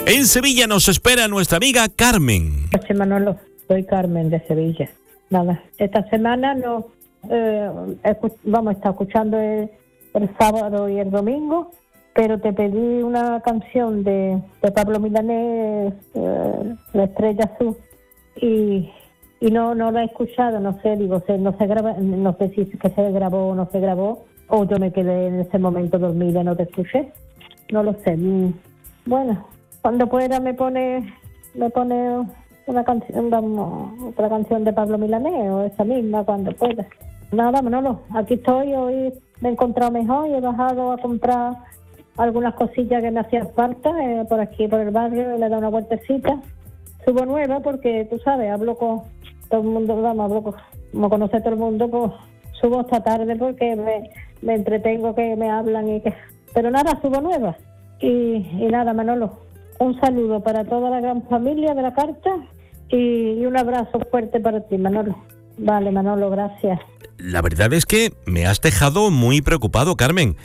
En Sevilla nos espera nuestra amiga Carmen. José Manolo, soy Carmen de Sevilla. Nada, esta semana no vamos a estar escuchando el sábado y el domingo, pero te pedí una canción de Pablo Milanés, La Estrella Azul, y no la he escuchado, no sé, no se graba, no sé si es que se grabó o no se grabó, o yo me quedé en ese momento dormida y no te escuché, no lo sé. Bueno, cuando pueda me pone una canción, otra canción de Pablo Milanés, o esa misma cuando pueda. Nada, Manolo, aquí estoy, hoy me he encontrado mejor y he bajado a comprar algunas cosillas que me hacían falta por aquí, por el barrio, y le he dado una vueltecita. Subo nueva porque, tú sabes, hablo con todo el mundo, como conoce todo el mundo, pues subo esta tarde porque me entretengo que me hablan pero nada, subo nueva. Y nada, Manolo, un saludo para toda la gran familia de la carta y un abrazo fuerte para ti, Manolo. Vale, Manolo, gracias. La verdad es que me has dejado muy preocupado, Carmen.